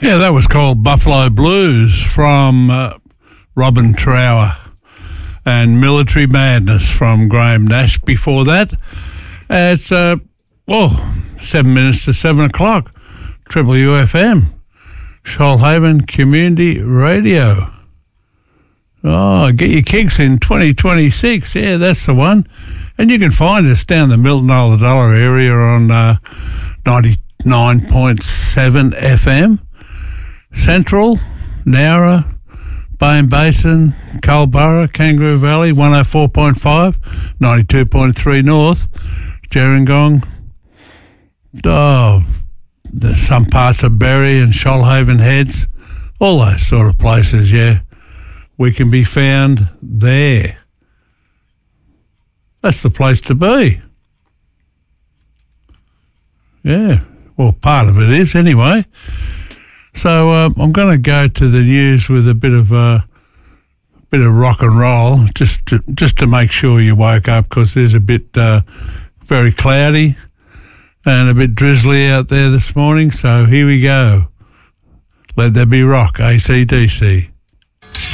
Yeah, that was called Buffalo Blues from Robin Trower, and Military Madness from Graham Nash before that. It's 7 minutes to 7 o'clock. Triple UFM, Shoalhaven Community Radio. Oh, get your kicks in 2026. Yeah, that's the one. And you can find us down the Milton Ulladulla area on 99.7 FM. Central, Nowra, Bay and Basin, Culburra, Kangaroo Valley, 104.5, 92.3 North, Gerringong, some parts of Berry and Shoalhaven Heads, all those sort of places, yeah. We can be found there. That's the place to be. Yeah, well, part of it is anyway. So I'm going to go to the news with a bit of rock and roll, just to make sure you woke up, because there's a bit very cloudy and a bit drizzly out there this morning. So here we go. Let there be rock, AC/DC.